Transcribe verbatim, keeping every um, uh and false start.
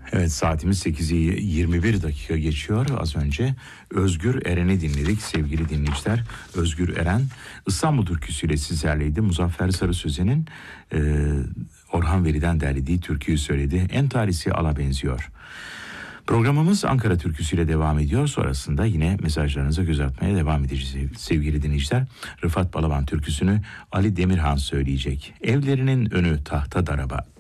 Evet, saatimiz sekizi yirmi bir dakika geçiyor. Az önce Özgür Eren'i dinledik sevgili dinleyiciler. Özgür Eren İstanbul türküsüyle sizlerleydi. Muzaffer Sarı Sözen'in e, Orhan Veli'den derlediği türküyü söyledi. En talihsi ala benziyor. Programımız Ankara türküsüyle devam ediyor. Sonrasında yine mesajlarınıza göz atmaya devam edeceğiz sevgili dinleyiciler. Rıfat Balaban türküsünü Ali Demirhan söyleyecek. Evlerinin önü tahta daraba.